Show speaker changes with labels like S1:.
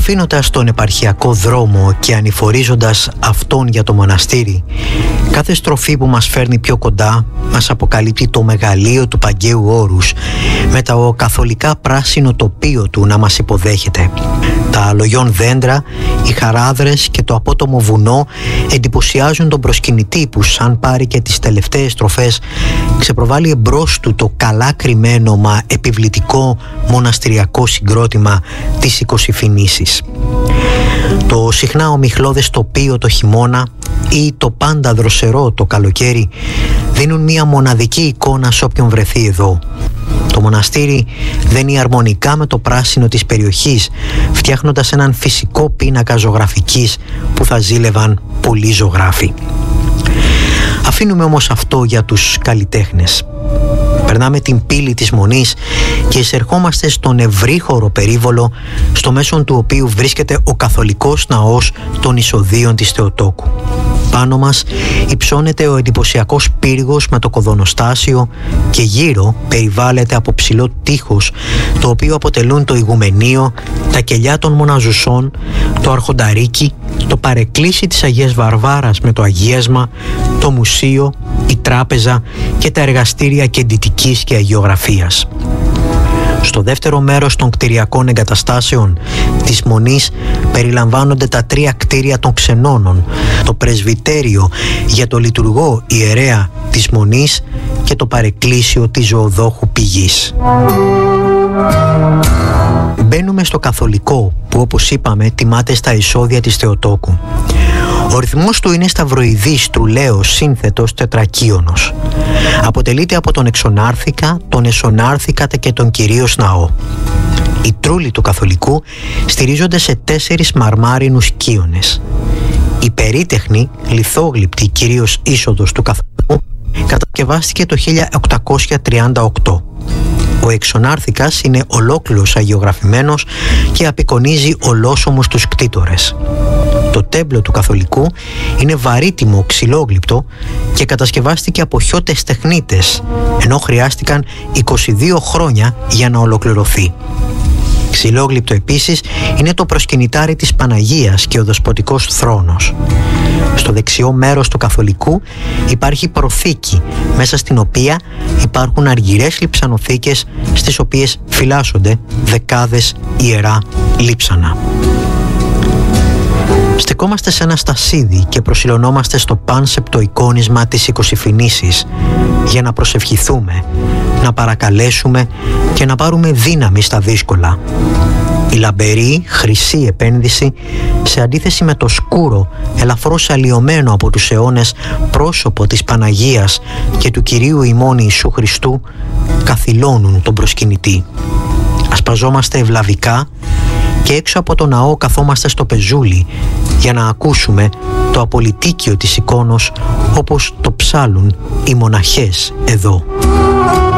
S1: Αφήνοντας τον επαρχιακό δρόμο και ανηφορίζοντας αυτόν για το μοναστήρι, κάθε στροφή που μας φέρνει πιο κοντά μας αποκαλύπτει το μεγαλείο του Παγκαίου Όρους, με το καθολικά πράσινο τοπίο του να μας υποδέχεται. Τα αλογιών δέντρα, οι χαράδρες και το απότομο βουνό εντυπωσιάζουν τον προσκυνητή που, σαν πάρει και τις τελευταίες στροφές, ξεπροβάλλει εμπρός του το καλά κρυμμένο μα επιβλητικό μοναστηριακό συγκρότημα της Οικοσυφηνήσης. Το συχνά ομιχλώδες τοπίο το χειμώνα ή το πάντα δροσερό το καλοκαίρι δίνουν μια μοναδική εικόνα σε όποιον βρεθεί εδώ. Το μοναστήρι δένει αρμονικά με το πράσινο της περιοχής, φτιάχνοντας έναν φυσικό πίνακα ζωγραφικής που θα ζήλευαν πολλοί ζωγράφοι. Αφήνουμε όμως αυτό για τους καλλιτέχνες. Περνάμε την πύλη της Μονής και εισερχόμαστε στον ευρύχωρο περίβολο, στο μέσον του οποίου βρίσκεται ο καθολικός ναός των Εισοδείων της Θεοτόκου. Πάνω μας υψώνεται ο εντυπωσιακός πύργος με το κοδωνοστάσιο και γύρω περιβάλλεται από ψηλό τείχος, το οποίο αποτελούν το ηγουμενείο, τα κελιά των μοναζουσών, το αρχονταρίκι, το παρεκκλήσι της Αγίας Βαρβάρας με το αγίασμα, το μουσείο, η τράπεζα και τα εργαστήρια κεντητικής και αγιογραφίας. Στο δεύτερο μέρος των κτηριακών εγκαταστάσεων της Μονής περιλαμβάνονται τα 3 κτίρια των ξενώνων, το πρεσβυτέριο για το λειτουργό ιερέα της Μονής και το παρεκκλήσιο της Ζωοδόχου Πηγής. Μπαίνουμε στο καθολικό που, όπως είπαμε, τιμάται στα εισόδια της Θεοτόκου. Ο ρυθμός του είναι σταυροειδής τρουλαίος σύνθετος τετρακίονος. Αποτελείται από τον εξονάρθηκα, τον εσονάρθηκα και τον κυρίως ναό. Οι τρούλοι του καθολικού στηρίζονται σε 4 μαρμάρινους κύονες. Η περίτεχνη, λιθόγλυπτη κυρίως είσοδος του καθολικού κατασκευάστηκε το 1838. Ο εξονάρθηκας είναι ολόκληρος αγιογραφημένος και απεικονίζει ολόσωμους τους κτήτορες. Το τέμπλο του καθολικού είναι βαρύτιμο ξυλόγλυπτο και κατασκευάστηκε από χιώτες τεχνίτες, ενώ χρειάστηκαν 22 χρόνια για να ολοκληρωθεί. Ξυλόγλυπτο επίσης είναι το προσκυνητάρι της Παναγίας και ο δεσποτικός θρόνος. Στο δεξιό μέρος του καθολικού υπάρχει προθήκη, μέσα στην οποία υπάρχουν αργυρές λειψανοθήκες, στις οποίες φυλάσσονται δεκάδες ιερά λείψανα. Στεκόμαστε σε ένα στασίδι και προσιλωνόμαστε στο πάνσεπτο εικόνισμα της Οικοσυφηνήσης για να προσευχηθούμε, να παρακαλέσουμε και να πάρουμε δύναμη στα δύσκολα. Η λαμπερή, χρυσή επένδυση, σε αντίθεση με το σκούρο, ελαφρώς αλλοιωμένο από τους αιώνες πρόσωπο της Παναγίας και του Κυρίου ημών Ιησού Χριστού, καθυλώνουν τον προσκυνητή. Ασπαζόμαστε ευλαβικά και έξω από το ναό καθόμαστε στο πεζούλι για να ακούσουμε το απολυτίκιο της εικόνος, όπως το ψάλουν οι μοναχές εδώ.